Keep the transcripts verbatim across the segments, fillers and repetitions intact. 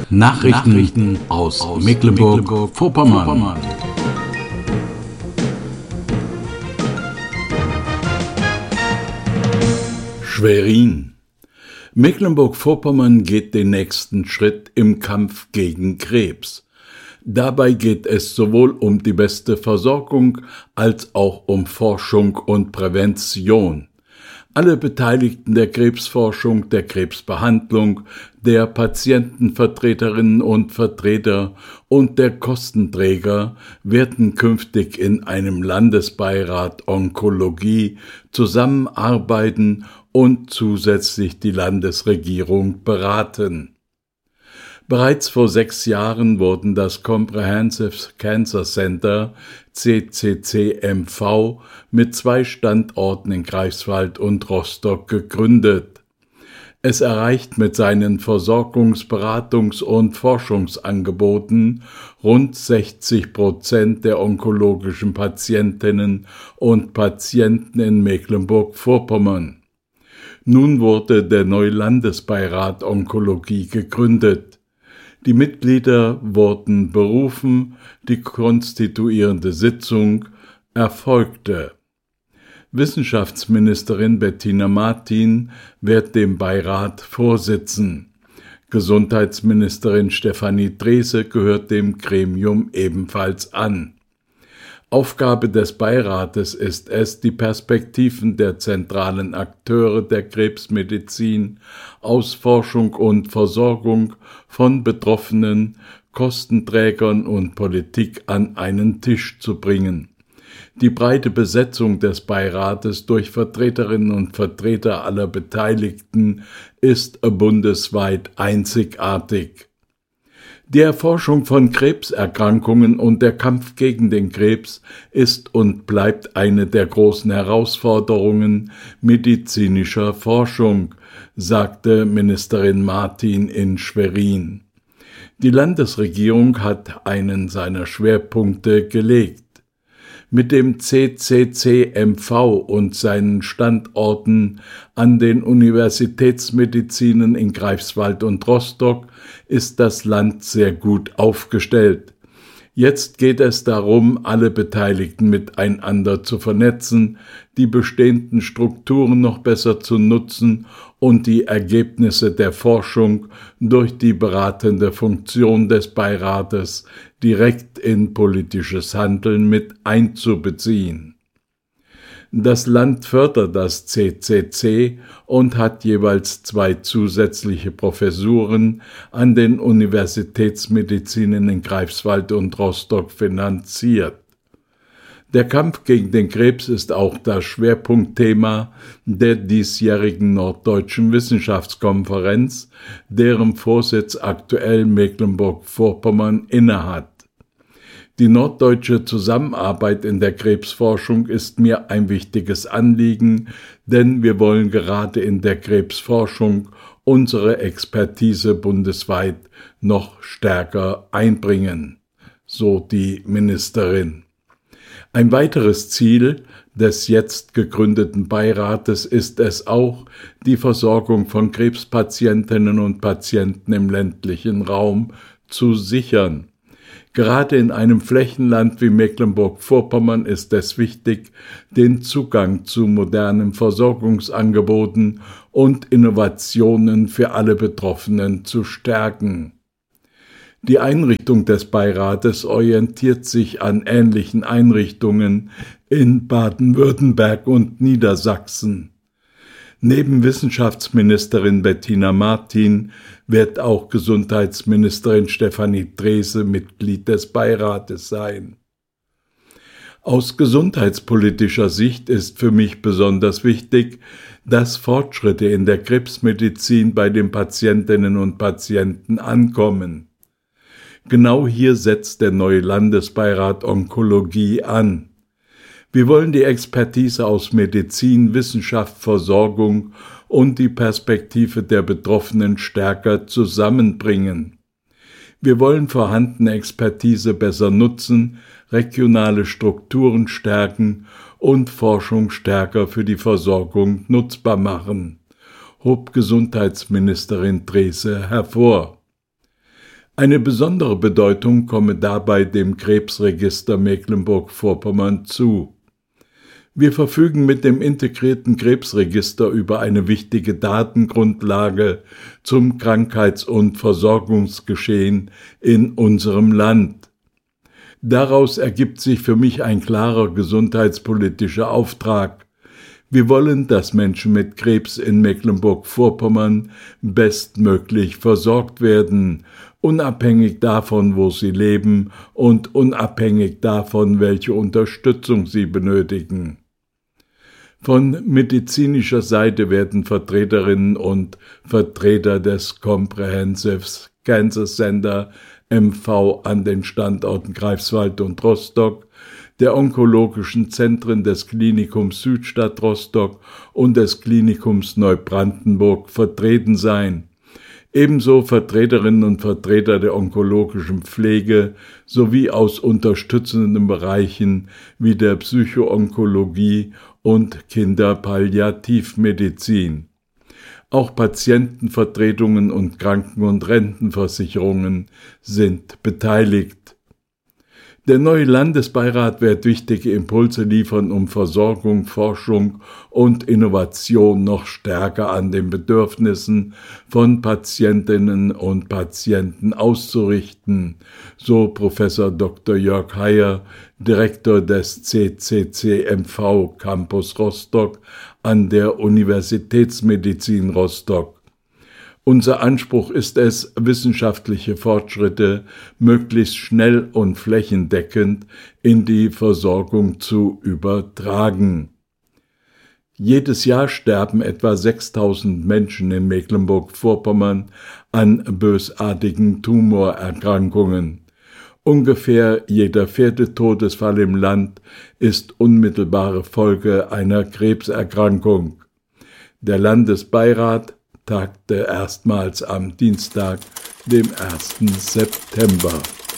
Nachrichten, Nachrichten aus, aus Mecklenburg-Vorpommern. Schwerin. Mecklenburg-Vorpommern geht den nächsten Schritt im Kampf gegen Krebs. Dabei geht es sowohl um die beste Versorgung als auch um Forschung und Prävention. Alle Beteiligten der Krebsforschung, der Krebsbehandlung, der Patientenvertreterinnen und Vertreter und der Kostenträger werden künftig in einem Landesbeirat Onkologie zusammenarbeiten und zusätzlich die Landesregierung beraten. Bereits vor sechs Jahren wurden das Comprehensive Cancer Center C C C M V mit zwei Standorten in Greifswald und Rostock gegründet. Es erreicht mit seinen Versorgungs-, Beratungs- und Forschungsangeboten rund sechzig Prozent der onkologischen Patientinnen und Patienten in Mecklenburg-Vorpommern. Nun wurde der neue Landesbeirat Onkologie gegründet. Die Mitglieder wurden berufen, die konstituierende Sitzung erfolgte. Wissenschaftsministerin Bettina Martin wird dem Beirat vorsitzen. Gesundheitsministerin Stefanie Drese gehört dem Gremium ebenfalls an. Aufgabe des Beirates ist es, die Perspektiven der zentralen Akteure der Krebsmedizin aus Forschung und Versorgung von Betroffenen, Kostenträgern und Politik an einen Tisch zu bringen. Die breite Besetzung des Beirates durch Vertreterinnen und Vertreter aller Beteiligten ist bundesweit einzigartig. Die Erforschung von Krebserkrankungen und der Kampf gegen den Krebs ist und bleibt eine der großen Herausforderungen medizinischer Forschung, sagte Ministerin Martin in Schwerin. Die Landesregierung hat einen seiner Schwerpunkte gelegt. Mit dem C C C M V und seinen Standorten an den Universitätsmedizinen in Greifswald und Rostock ist das Land sehr gut aufgestellt. Jetzt geht es darum, alle Beteiligten miteinander zu vernetzen, die bestehenden Strukturen noch besser zu nutzen und die Ergebnisse der Forschung durch die beratende Funktion des Beirates direkt in politisches Handeln mit einzubeziehen. Das Land fördert das C C C und hat jeweils zwei zusätzliche Professuren an den Universitätsmedizinen in Greifswald und Rostock finanziert. Der Kampf gegen den Krebs ist auch das Schwerpunktthema der diesjährigen Norddeutschen Wissenschaftskonferenz, deren Vorsitz aktuell Mecklenburg-Vorpommern innehat. Die norddeutsche Zusammenarbeit in der Krebsforschung ist mir ein wichtiges Anliegen, denn wir wollen gerade in der Krebsforschung unsere Expertise bundesweit noch stärker einbringen, so die Ministerin. Ein weiteres Ziel des jetzt gegründeten Beirates ist es auch, die Versorgung von Krebspatientinnen und Patienten im ländlichen Raum zu sichern. Gerade in einem Flächenland wie Mecklenburg-Vorpommern ist es wichtig, den Zugang zu modernen Versorgungsangeboten und Innovationen für alle Betroffenen zu stärken. Die Einrichtung des Beirates orientiert sich an ähnlichen Einrichtungen in Baden-Württemberg und Niedersachsen. Neben Wissenschaftsministerin Bettina Martin wird auch Gesundheitsministerin Stefanie Drese Mitglied des Beirates sein. Aus gesundheitspolitischer Sicht ist für mich besonders wichtig, dass Fortschritte in der Krebsmedizin bei den Patientinnen und Patienten ankommen. Genau hier setzt der neue Landesbeirat Onkologie an. Wir wollen die Expertise aus Medizin, Wissenschaft, Versorgung und die Perspektive der Betroffenen stärker zusammenbringen. Wir wollen vorhandene Expertise besser nutzen, regionale Strukturen stärken und Forschung stärker für die Versorgung nutzbar machen, hob Gesundheitsministerin Drese hervor. Eine besondere Bedeutung komme dabei dem Krebsregister Mecklenburg-Vorpommern zu. Wir verfügen mit dem integrierten Krebsregister über eine wichtige Datengrundlage zum Krankheits- und Versorgungsgeschehen in unserem Land. Daraus ergibt sich für mich ein klarer gesundheitspolitischer Auftrag. Wir wollen, dass Menschen mit Krebs in Mecklenburg-Vorpommern bestmöglich versorgt werden, unabhängig davon, wo sie leben und unabhängig davon, welche Unterstützung sie benötigen. Von medizinischer Seite werden Vertreterinnen und Vertreter des Comprehensive Cancer Center M V an den Standorten Greifswald und Rostock, der onkologischen Zentren des Klinikums Südstadt Rostock und des Klinikums Neubrandenburg vertreten sein. Ebenso Vertreterinnen und Vertreter der onkologischen Pflege sowie aus unterstützenden Bereichen wie der Psychoonkologie und Kinderpalliativmedizin. Auch Patientenvertretungen und Kranken- und Rentenversicherungen sind beteiligt. Der neue Landesbeirat wird wichtige Impulse liefern, um Versorgung, Forschung und Innovation noch stärker an den Bedürfnissen von Patientinnen und Patienten auszurichten, so Professor Doktor Jörg Heyer, Direktor des C C C M V Campus Rostock an der Universitätsmedizin Rostock. Unser Anspruch ist es, wissenschaftliche Fortschritte möglichst schnell und flächendeckend in die Versorgung zu übertragen. Jedes Jahr sterben etwa sechstausend Menschen in Mecklenburg-Vorpommern an bösartigen Tumorerkrankungen. Ungefähr jeder vierte Todesfall im Land ist unmittelbare Folge einer Krebserkrankung. Der Landesbeirat tagte erstmals am Dienstag, dem ersten September.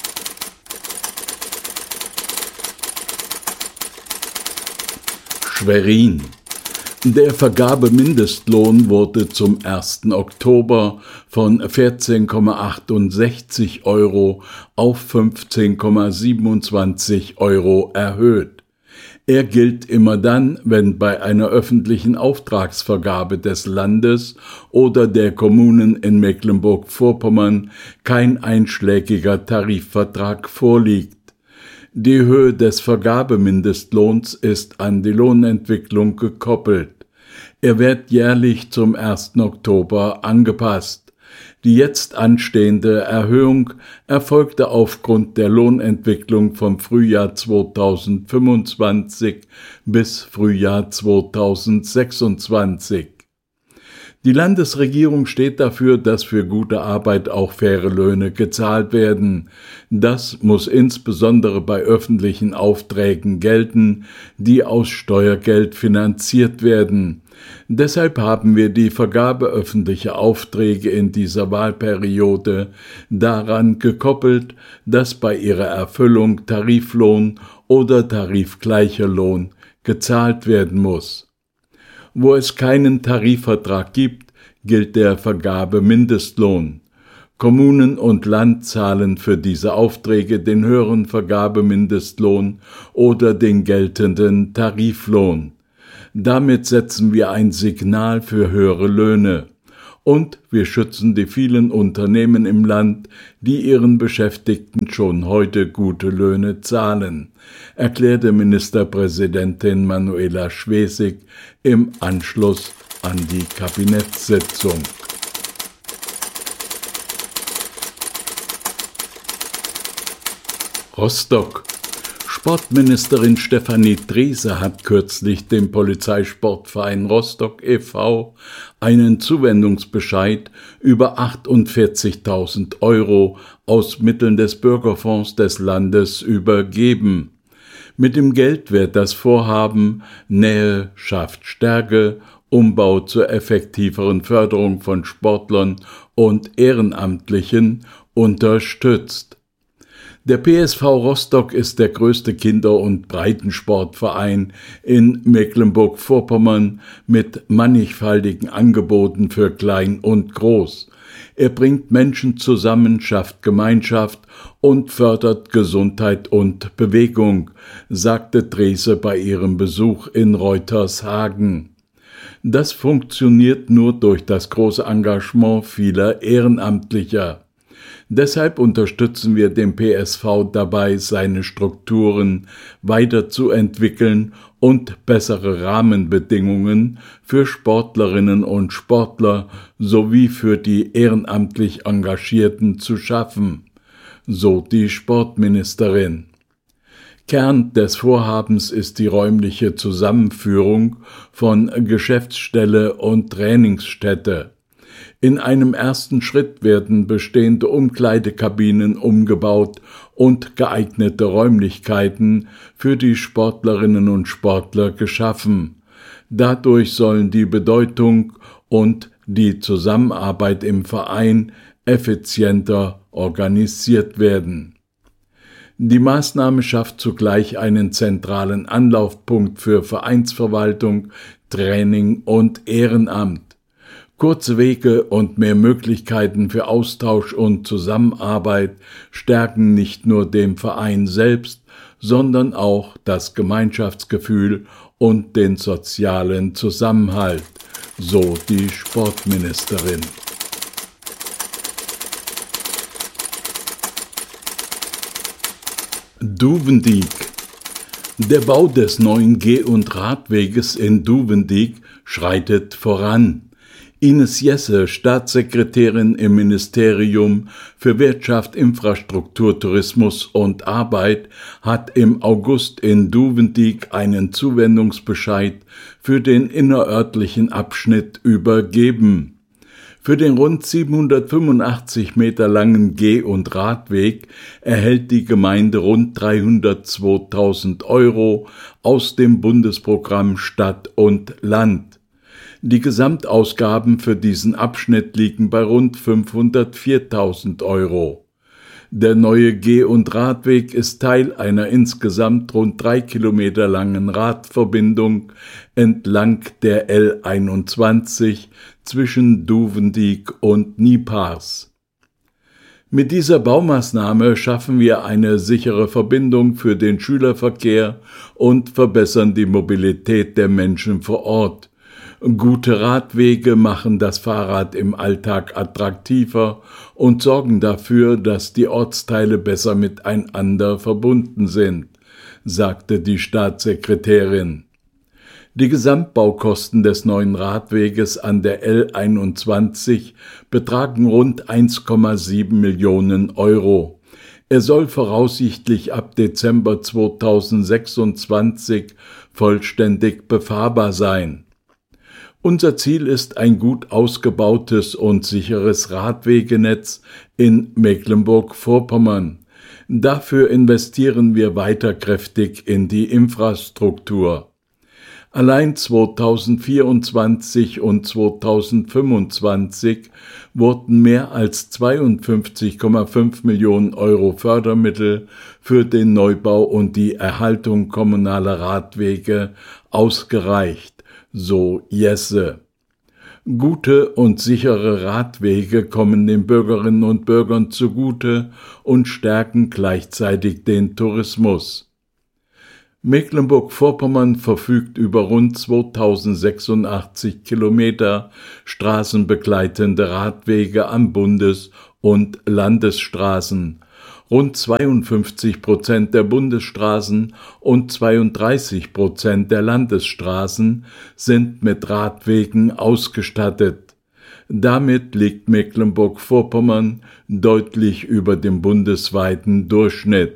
Schwerin. Der Vergabemindestlohn wurde zum ersten Oktober von vierzehn Komma achtundsechzig Euro auf fünfzehn Komma siebenundzwanzig Euro erhöht. Er gilt immer dann, wenn bei einer öffentlichen Auftragsvergabe des Landes oder der Kommunen in Mecklenburg-Vorpommern kein einschlägiger Tarifvertrag vorliegt. Die Höhe des Vergabemindestlohns ist an die Lohnentwicklung gekoppelt. Er wird jährlich zum ersten Oktober angepasst. Die jetzt anstehende Erhöhung erfolgte aufgrund der Lohnentwicklung vom Frühjahr zweitausendfünfundzwanzig bis Frühjahr zweitausendsechsundzwanzig. Die Landesregierung steht dafür, dass für gute Arbeit auch faire Löhne gezahlt werden. Das muss insbesondere bei öffentlichen Aufträgen gelten, die aus Steuergeld finanziert werden. Deshalb haben wir die Vergabe öffentlicher Aufträge in dieser Wahlperiode daran gekoppelt, dass bei ihrer Erfüllung Tariflohn oder tarifgleicher Lohn gezahlt werden muss. Wo es keinen Tarifvertrag gibt, gilt der Vergabemindestlohn. Kommunen und Land zahlen für diese Aufträge den höheren Vergabemindestlohn oder den geltenden Tariflohn. Damit setzen wir ein Signal für höhere Löhne. Und wir schützen die vielen Unternehmen im Land, die ihren Beschäftigten schon heute gute Löhne zahlen, erklärte Ministerpräsidentin Manuela Schwesig im Anschluss an die Kabinettssitzung. Rostock. Sportministerin Stefanie Drese hat kürzlich dem Polizeisportverein Rostock e V einen Zuwendungsbescheid über achtundvierzigtausend Euro aus Mitteln des Bürgerfonds des Landes übergeben. Mit dem Geld wird das Vorhaben Nähe schafft Stärke, Umbau zur effektiveren Förderung von Sportlern und Ehrenamtlichen unterstützt. Der P S V Rostock ist der größte Kinder- und Breitensportverein in Mecklenburg-Vorpommern mit mannigfaltigen Angeboten für Klein und Groß. Er bringt Menschen zusammen, schafft Gemeinschaft und fördert Gesundheit und Bewegung, sagte Drese bei ihrem Besuch in Reutershagen. Das funktioniert nur durch das große Engagement vieler Ehrenamtlicher. Deshalb unterstützen wir den P S V dabei, seine Strukturen weiterzuentwickeln und bessere Rahmenbedingungen für Sportlerinnen und Sportler sowie für die ehrenamtlich Engagierten zu schaffen, so die Sportministerin. Kern des Vorhabens ist die räumliche Zusammenführung von Geschäftsstelle und Trainingsstätte. In einem ersten Schritt werden bestehende Umkleidekabinen umgebaut und geeignete Räumlichkeiten für die Sportlerinnen und Sportler geschaffen. Dadurch sollen die Bedeutung und die Zusammenarbeit im Verein effizienter organisiert werden. Die Maßnahme schafft zugleich einen zentralen Anlaufpunkt für Vereinsverwaltung, Training und Ehrenamt. Kurze Wege und mehr Möglichkeiten für Austausch und Zusammenarbeit stärken nicht nur den Verein selbst, sondern auch das Gemeinschaftsgefühl und den sozialen Zusammenhalt, so die Sportministerin. Duvendiek. Der Bau des neuen Geh- und Radweges in Duvendiek schreitet voran. Ines Jesse, Staatssekretärin im Ministerium für Wirtschaft, Infrastruktur, Tourismus und Arbeit, hat im August in Duvendiek einen Zuwendungsbescheid für den innerörtlichen Abschnitt übergeben. Für den rund siebenhundertfünfundachtzig Meter langen Geh- und Radweg erhält die Gemeinde rund dreihundertzweitausend Euro aus dem Bundesprogramm Stadt und Land. Die Gesamtausgaben für diesen Abschnitt liegen bei rund fünfhundertviertausend Euro. Der neue Geh- und Radweg ist Teil einer insgesamt rund drei Kilometer langen Radverbindung entlang der L einundzwanzig zwischen Duvendiek und Niepars. Mit dieser Baumaßnahme schaffen wir eine sichere Verbindung für den Schülerverkehr und verbessern die Mobilität der Menschen vor Ort. Gute Radwege machen das Fahrrad im Alltag attraktiver und sorgen dafür, dass die Ortsteile besser miteinander verbunden sind, sagte die Staatssekretärin. Die Gesamtbaukosten des neuen Radweges an der L einundzwanzig betragen rund eins Komma sieben Millionen Euro. Er soll voraussichtlich ab Dezember zweitausendsechsundzwanzig vollständig befahrbar sein. Unser Ziel ist ein gut ausgebautes und sicheres Radwegenetz in Mecklenburg-Vorpommern. Dafür investieren wir weiter kräftig in die Infrastruktur. Allein zweitausendvierundzwanzig und zweitausendfünfundzwanzig wurden mehr als zweiundfünfzig Komma fünf Millionen Euro Fördermittel für den Neubau und die Erhaltung kommunaler Radwege ausgereicht, so Jesse. Gute und sichere Radwege kommen den Bürgerinnen und Bürgern zugute und stärken gleichzeitig den Tourismus. Mecklenburg-Vorpommern verfügt über rund zweitausendsechsundachtzig Kilometer straßenbegleitende Radwege an Bundes- und Landesstraßen. Rund zweiundfünfzig Prozent der Bundesstraßen und zweiunddreißig Prozent der Landesstraßen sind mit Radwegen ausgestattet. Damit liegt Mecklenburg-Vorpommern deutlich über dem bundesweiten Durchschnitt.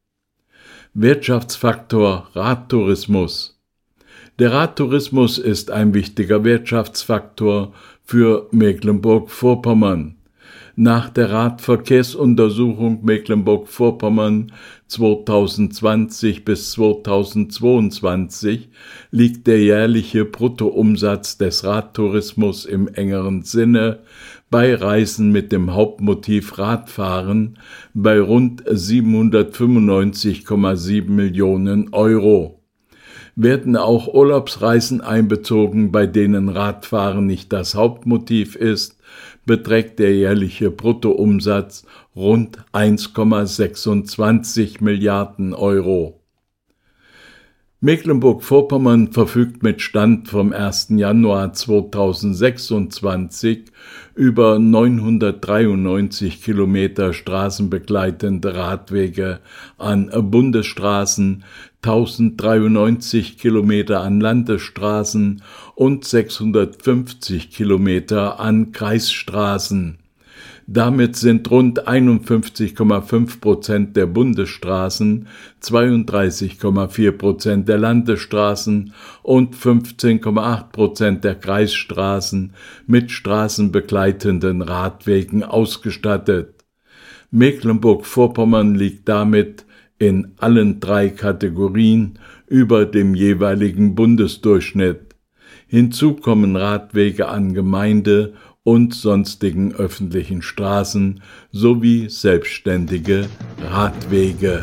Wirtschaftsfaktor Radtourismus. Der Radtourismus ist ein wichtiger Wirtschaftsfaktor für Mecklenburg-Vorpommern. Nach der Radverkehrsuntersuchung Mecklenburg-Vorpommern zweitausendzwanzig bis zweitausendzweiundzwanzig liegt der jährliche Bruttoumsatz des Radtourismus im engeren Sinne bei Reisen mit dem Hauptmotiv Radfahren bei rund siebenhundertfünfundneunzig Komma sieben Millionen Euro. Werden auch Urlaubsreisen einbezogen, bei denen Radfahren nicht das Hauptmotiv ist, beträgt der jährliche Bruttoumsatz rund eins Komma sechsundzwanzig Milliarden Euro. Mecklenburg-Vorpommern verfügt mit Stand vom ersten Januar zweitausendsechsundzwanzig über neunhundertdreiundneunzig Kilometer straßenbegleitende Radwege an Bundesstraßen, tausenddreiundneunzig Kilometer an Landesstraßen und sechshundertfünfzig Kilometer an Kreisstraßen. Damit sind rund einundfünfzig Komma fünf Prozent der Bundesstraßen, zweiunddreißig Komma vier Prozent der Landesstraßen und fünfzehn Komma acht Prozent der Kreisstraßen mit straßenbegleitenden Radwegen ausgestattet. Mecklenburg-Vorpommern liegt damit in allen drei Kategorien über dem jeweiligen Bundesdurchschnitt. Hinzu kommen Radwege an Gemeinde- und sonstigen öffentlichen Straßen sowie selbstständige Radwege.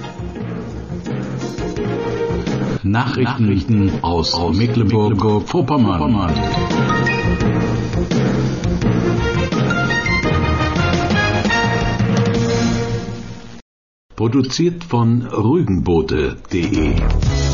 Nachrichten aus, aus Mecklenburg-Vorpommern. Produziert von Rügenboote punkt de